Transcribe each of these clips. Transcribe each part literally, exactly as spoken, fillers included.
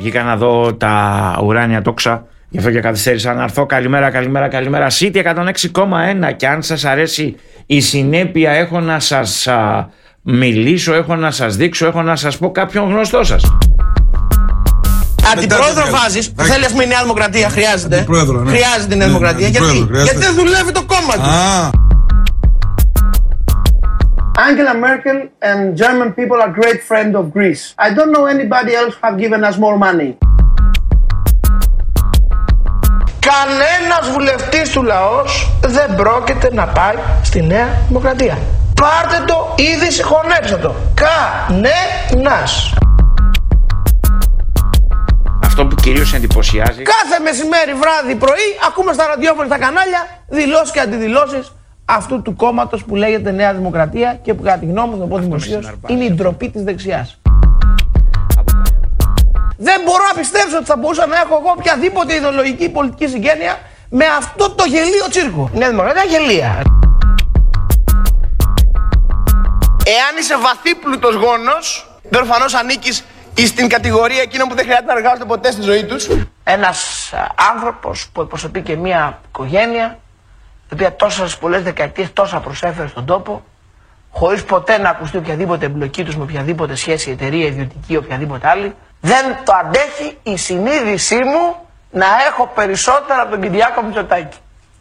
Βγήκα να δω τα ουράνια τόξα, γι' αυτό και καθυστέρησα να έρθω. Καλημέρα, καλημέρα, καλημέρα. City εκατόν έξι κόμμα ένα. Και αν σας αρέσει η συνέπεια, έχω να σας α, μιλήσω, έχω να σας δείξω, έχω να σας πω κάποιον γνωστό σας. Αντιπρόεδρο βάζεις, που θέλει ας πούμε η Νέα Δημοκρατία, χρειάζεται. Ναι. Χρειάζεται η Νέα Δημοκρατία. Ναι, γιατί? Γιατί δεν δουλεύει το κόμμα του. Angela Merkel and German people are great friends of Greece. I don't know anybody else who have given us more money. Κανένας βουλευτής του λαός δεν πρόκειται να πάει στη Νέα Δημοκρατία. Πάρτε το, ήδη συγχωνέψτε το. Κανένας. Αυτό που κυρίως εντυπωσιάζει. Κάθε μεσημέρι, βράδυ, πρωί, ακούμε στα ραδιόφωνα, στα κανάλια, δηλώσεις και αντιδηλώσεις αυτού του κόμματος που λέγεται Νέα Δημοκρατία και που κατά τη γνώμη μου, θα πω δημοσίως, είναι η ντροπή της δεξιάς. Δεν μπορώ να πιστέψω ότι θα μπορούσα να έχω εγώ οποιαδήποτε ιδεολογική πολιτική συγγένεια με αυτό το γελίο τσίρκο. Νέα Δημοκρατία γελία. Εάν είσαι βαθύπλουτος γόνος, προφανώς ανήκεις στην κατηγορία εκείνων που δεν χρειάζεται να εργάζονται ποτέ στη ζωή τους. Ένας άνθρωπος που εκπροσωπεί και μια οικογένεια, η οποία τόσες πολλές δεκαετίες τόσα προσέφερε στον τόπο, χωρίς ποτέ να ακουστεί οποιαδήποτε εμπλοκή τους με οποιαδήποτε σχέση, εταιρεία, ιδιωτική, οποιαδήποτε άλλη, δεν το αντέχει η συνείδησή μου να έχω περισσότερα από τον Κυριάκο Μητσοτάκη.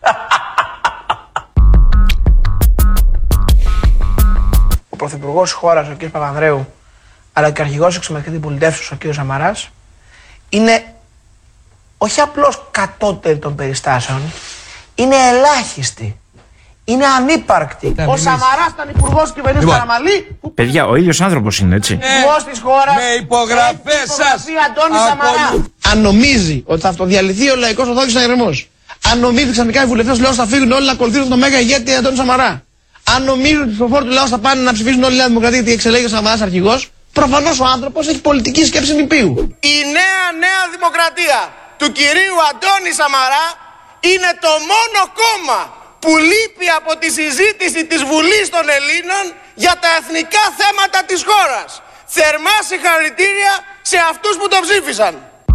Ο πρωθυπουργός της χώρας, ο κ. Παπανδρέου, αλλά και ο αρχηγός εξωματικής αντιπολιτεύσεως, ο κ. Σαμαράς, είναι όχι απλώς κατώτεροι των περιστάσεων, είναι ελάχιστοι. Είναι ανύπαρκτοι. Ο Σαμαράς ήταν υπουργός της κυβερνήσεως Καραμαλή. Παιδιά, ο ίδιος άνθρωπος είναι, έτσι. Υπουργός της χώρας. Με υπογραφές σας. Αντώνη Σαμαρά. Αν νομίζει ότι θα αυτοδιαλυθεί ο λαϊκός ορθόδοξος αγερμός, αν νομίζει ξαφνικά οι βουλευτές του λαού θα φύγουν όλοι να ακολουθήσουν τον μέγα ηγέτη Αντώνη Σαμαρά, αν νομίζουν ότι οι ψηφοφόροι του λαού θα πάνε να ψηφίσουν όλη η Νέα Δημοκρατία γιατί εξελέγει ο Σαμαράς αρχηγός, προφανώς ο άνθρωπος έχει πολιτική σκέψη νηπίου. Η νέα Νέα Δημοκρατία του κυρίου Αντώνη Σαμαρά είναι το μόνο κόμμα που λείπει από τη συζήτηση της Βουλής των Ελλήνων για τα εθνικά θέματα της χώρας. Θερμά συγχαρητήρια σε αυτούς που το ψήφισαν.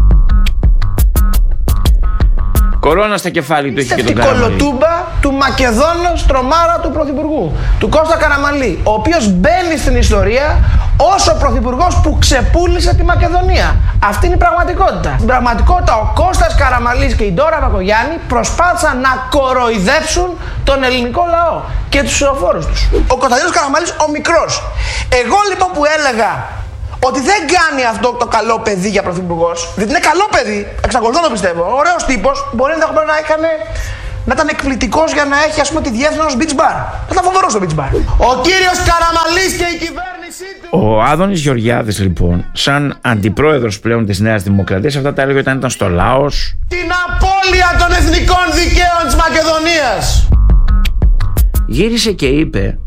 Κορώνα στα κεφάλι του έχει και τον Καραμαλή. Κολοτούμπα του Μακεδόνος τρομάρα του Πρωθυπουργού, του Κώστα Καραμαλή, ο οποίος μπαίνει στην ιστορία ως ο Πρωθυπουργός που ξεπούλησε τη Μακεδονία. Αυτή είναι η πραγματικότητα. Στην πραγματικότητα ο Κώστας Καραμαλής και η Ντόρα Βακογιάννη προσπάθησαν να κοροϊδέψουν τον ελληνικό λαό και τους ψηφοφόρους τους. Ο Κωνσταντίνος Καραμαλής ο μικρός. Εγώ λοιπόν που έλεγα ότι δεν κάνει αυτό το καλό παιδί για πρωθυπουργός, διότι είναι καλό παιδί, εξακολουθώ να το πιστεύω, ωραίος τύπος, μπορεί ενδεχομένως να έκανε, να ήταν εκπληκτικός για να έχει ας πούμε τη διεύθυνση ενός beach bar. Θα ήταν φοβερός το beach bar. Ο κύριος Καραμαλής και η κυβέρνησή του. Ο Άδωνης Γεωργιάδης λοιπόν, σαν αντιπρόεδρος πλέον της Νέας Δημοκρατίας, αυτά τα έλεγε όταν ήταν στο Λάος. Την απώλεια των εθνικών δικαίων της Μακεδονίας. Γύρισε και είπε,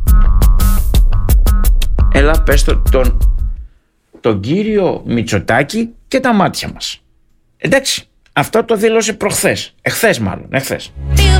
έλα πες το, τον τον κύριο Μητσοτάκη και τα μάτια μας. Εντάξει, αυτό το δήλωσε προχθές, εχθές μάλλον, εχθές.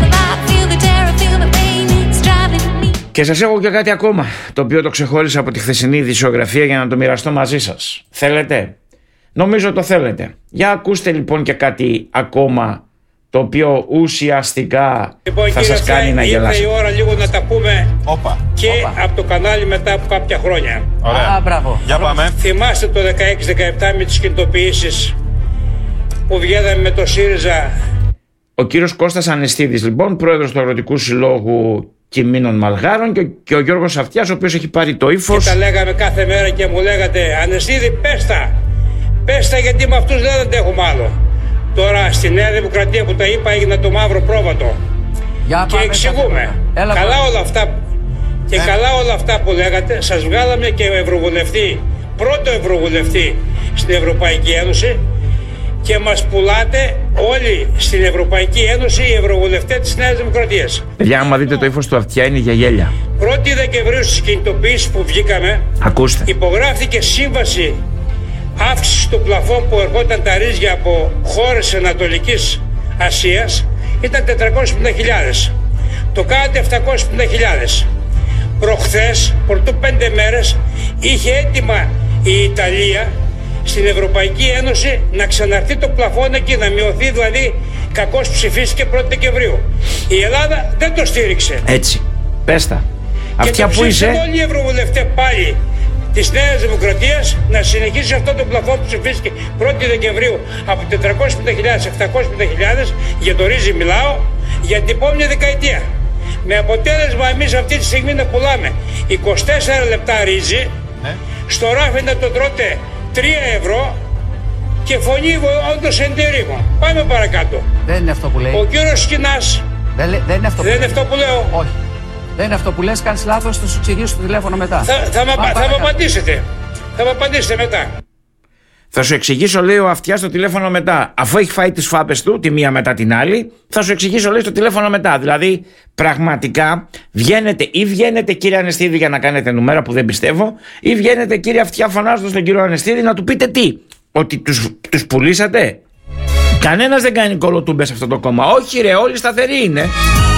Και σας έχω και κάτι ακόμα, το οποίο το ξεχώρισα από τη χθεσινή ειδησιογραφία για να το μοιραστώ μαζί σας. Θέλετε? Νομίζω το θέλετε. Για ακούστε λοιπόν και κάτι ακόμα, το οποίο ουσιαστικά λοιπόν, θα σας κάνει να γελάσετε. Ήρθε η ώρα λίγο να τα πούμε Οπα. και Οπα. από το κανάλι μετά από κάποια χρόνια. Ωραία. Α, μπράβο. Για πάμε. Θυμάστε το δεκαέξι δεκαεπτά με τις κινητοποιήσεις που βγαίναμε με το ΣΥΡΙΖΑ. Ο κύριος Κώστας Ανεστίδης λοιπόν, πρόεδρος του Αγροτικού Συλλόγου Κιμήνων Μαλγάρων, και, και ο Γιώργος Αυτιάς, ο οποίος έχει πάρει το ύφος. Και τα λέγαμε κάθε μέρα και μου λέγατε, Ανεστίδη πες τα, πες τα γιατί με αυτούς δεν αντέχουμε άλλο. Τώρα στη Νέα Δημοκρατία που τα είπα έγινε το μαύρο πρόβατο. Για και εξηγούμε. Έλα, καλά πάμε. όλα αυτά και ε. καλά όλα αυτά που λέγατε, σας βγάλαμε και ευρωβουλευτή, πρώτο ευρωβουλευτή στην Ευρωπαϊκή Ένωση, και μας πουλάτε όλοι στην Ευρωπαϊκή Ένωση οι ευρωβουλευτές της Νέας Δημοκρατίας. Παιδιά, άμα δείτε το ύφος του Αυτιά είναι για γέλια. πρώτη Δεκεμβρίου στις κινητοποιήσεις που βγήκαμε, ακούστε, υπογράφηκε σύμβαση αύξηση του πλαφών που ερχόταν τα ρύζια από χώρες Ανατολικής Ασίας, ήταν τετρακόσιες πενήντα χιλιάδες. Το κάνατε επτακόσιες πενήντα χιλιάδες. Προχθές, πρωτού πέντε μέρες, είχε έτοιμα η Ιταλία στην Ευρωπαϊκή Ένωση να ξαναρθεί το πλαφόν εκεί, να μειωθεί δηλαδή, κακώς ψηφίστηκε πρώτη Δεκεμβρίου. Η Ελλάδα δεν το στήριξε. Έτσι, πες τα. Αυτιά που είσαι. Και όλοι οι ευρωβουλευτές πάλι της Νέας Δημοκρατίας να συνεχίσει αυτό το πλαφόν που ψηφίστηκε πρώτη Δεκεμβρίου από τετρακόσιες πενήντα χιλιάδες σε επτακόσιες πενήντα χιλιάδες, για το ρύζι μιλάω, για την επόμενη δεκαετία. Με αποτέλεσμα εμείς αυτή τη στιγμή να πουλάμε είκοσι τέσσερα λεπτά ρύζι, ναι. Στο ράφι να το τρώτε τρία ευρώ και φωνή όντως εντέρημα. Πάμε παρακάτω. Δεν είναι αυτό που λέει. Ο κύριος Σκινάς. Δεν, δεν είναι αυτό που, δεν είναι αυτό που λέω. Όχι. Δεν είναι αυτό που λες, κάνεις λάθος, θα σου εξηγήσω το τηλέφωνο μετά. Θα, θα, θα, θα μου απαντήσετε. Θα μου απαντήσετε μετά. Θα σου εξηγήσω, λέει ο Αυτιάς, στο τηλέφωνο μετά. Αφού έχει φάει τις φάπες του, τη μία μετά την άλλη, θα σου εξηγήσω, λέει, στο τηλέφωνο μετά. Δηλαδή, πραγματικά βγαίνετε ή βγαίνετε, κύριε Ανεστίδη, για να κάνετε νούμερα που δεν πιστεύω, ή βγαίνετε, κύριε Αυτιά, φωνάζοντας τον κύριο Ανεστίδη να του πείτε τι. Ότι τους, τους πουλήσατε. Κανένας δεν κάνει κολοτούμπες σε αυτό το κόμμα. Όχι, ρε, όλοι σταθεροί είναι.